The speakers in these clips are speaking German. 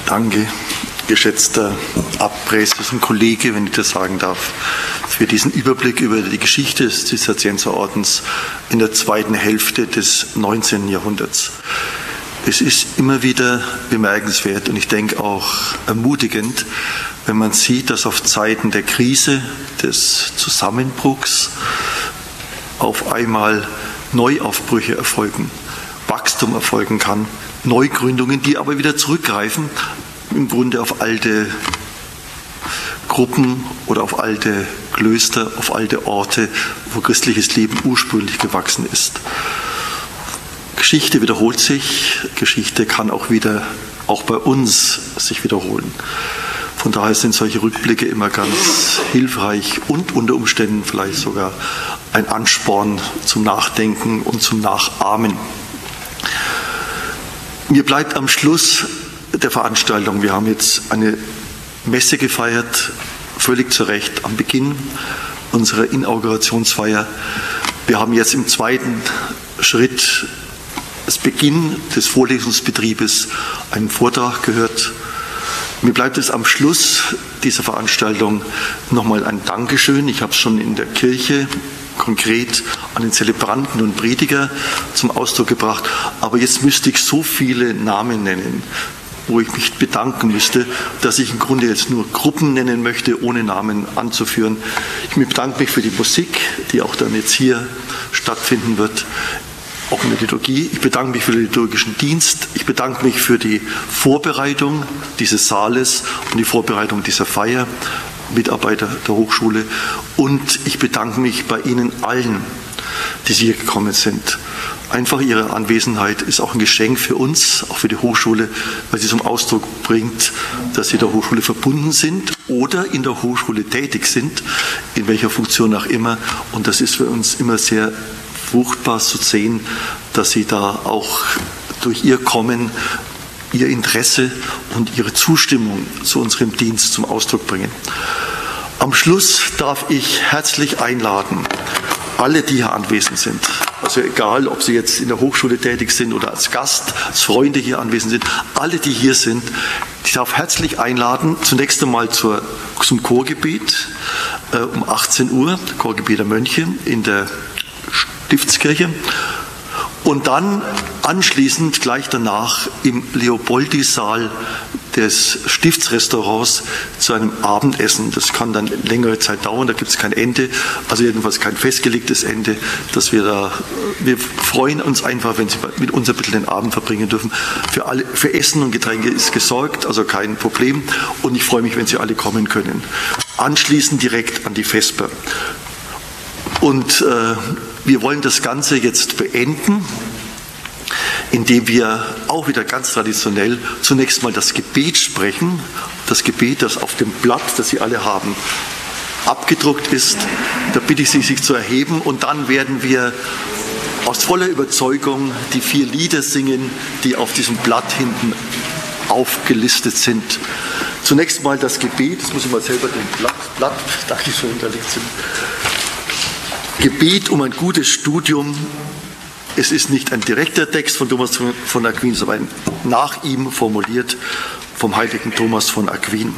Danke, geschätzter abpräsischen Kollege, wenn ich das sagen darf, für diesen Überblick über die Geschichte des Zisterzienserordens in der zweiten Hälfte des 19. Jahrhunderts. Es ist immer wieder bemerkenswert und ich denke auch ermutigend, wenn man sieht, dass auf Zeiten der Krise, des Zusammenbruchs auf einmal Neuaufbrüche erfolgen, Wachstum erfolgen kann, Neugründungen, die aber wieder zurückgreifen, im Grunde auf alte Gruppen oder auf alte Klöster, auf alte Orte, wo christliches Leben ursprünglich gewachsen ist. Geschichte wiederholt sich, Geschichte kann auch bei uns sich wiederholen. Von daher sind solche Rückblicke immer ganz hilfreich und unter Umständen vielleicht sogar ein Ansporn zum Nachdenken und zum Nachahmen. Mir bleibt am Schluss der Veranstaltung, wir haben jetzt eine Messe gefeiert, völlig zu Recht am Beginn unserer Inaugurationsfeier. Wir haben jetzt im zweiten Schritt das Beginn des Vorlesungsbetriebes einen Vortrag gehört. Mir bleibt es am Schluss dieser Veranstaltung nochmal ein Dankeschön. Ich habe es schon in der Kirche konkret an den Zelebranten und Prediger zum Ausdruck gebracht. Aber jetzt müsste ich so viele Namen nennen, wo ich mich bedanken müsste, dass ich im Grunde jetzt nur Gruppen nennen möchte, ohne Namen anzuführen. Ich bedanke mich für die Musik, die auch dann jetzt hier stattfinden wird, auch in der Liturgie. Ich bedanke mich für den liturgischen Dienst. Ich bedanke mich für die Vorbereitung dieses Saales und die Vorbereitung dieser Feier, Mitarbeiter der Hochschule. Und ich bedanke mich bei Ihnen allen, die hier gekommen sind. Einfach Ihre Anwesenheit ist auch ein Geschenk für uns, auch für die Hochschule, weil sie zum Ausdruck bringt, dass Sie der Hochschule verbunden sind oder in der Hochschule tätig sind, in welcher Funktion auch immer. Und das ist für uns immer sehr fruchtbar zu sehen, dass Sie da auch durch Ihr Kommen, Ihr Interesse und Ihre Zustimmung zu unserem Dienst zum Ausdruck bringen. Am Schluss darf ich herzlich einladen, alle, die hier anwesend sind, also egal, ob Sie jetzt in der Hochschule tätig sind oder als Gast, als Freunde hier anwesend sind, alle, die hier sind, ich darf herzlich einladen, zunächst einmal zum Chorgebet um 18 Uhr, Chorgebet der Mönche in der Stiftskirche und dann anschließend gleich danach im Leopoldi-Saal des Stiftsrestaurants zu einem Abendessen. Das kann dann längere Zeit dauern, da gibt es kein Ende, also jedenfalls kein festgelegtes Ende, dass wir freuen uns einfach, wenn Sie mit uns ein bisschen den Abend verbringen dürfen. Für Essen und Getränke ist gesorgt, also kein Problem und ich freue mich, wenn Sie alle kommen können. Anschließend direkt an die Vesper. Und wir wollen das Ganze jetzt beenden, indem wir auch wieder ganz traditionell zunächst mal das Gebet sprechen. Das Gebet, das auf dem Blatt, das Sie alle haben, abgedruckt ist. Da bitte ich Sie, sich zu erheben und dann werden wir aus voller Überzeugung die 4 Lieder singen, die auf diesem Blatt hinten aufgelistet sind. Zunächst mal das Gebet, das muss ich mal selber den Blatt, danke schön, da liegt es. Gebet um ein gutes Studium. Es ist nicht ein direkter Text von Thomas von Aquin, sondern nach ihm formuliert vom heiligen Thomas von Aquin.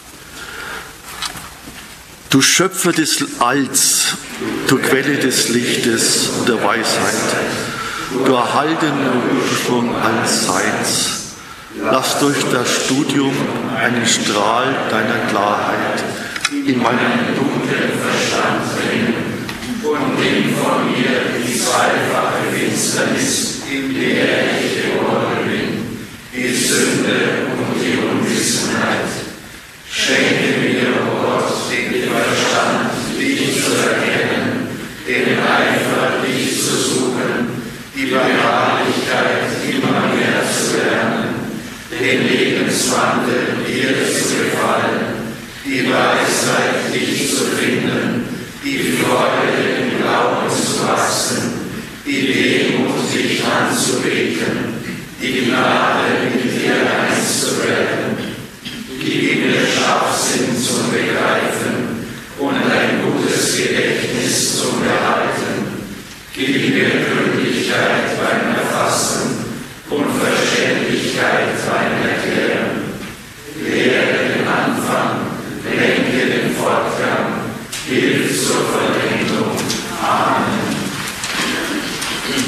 Du Schöpfer des Alls, du Quelle des Lichtes und der Weisheit, du erhaltener Ursprung allen Seins, lass durch das Studium einen Strahl deiner Klarheit in meinen dunklen Verstand bringen, von dem von mir die zweifache Finsternis, in der ich geboren bin, die Sünde und die Unwissenheit. Schenke mir, o Gott, den Verstand, dich zu erkennen, den Eifer, dich zu suchen, die Beharrlichkeit, immer mehr zu lernen, den Lebenswandel, dir zu gefallen, die Weisheit, dich zu finden, die Freude im Glauben zu wachsen, die Demut dich anzubeten, die Gnade mit dir eins zu werden. Gib mir Scharfsinn zum Begreifen und ein gutes Gedächtnis zum Behalten. Gib mir Gründlichkeit beim Erfassen und Verständlichkeit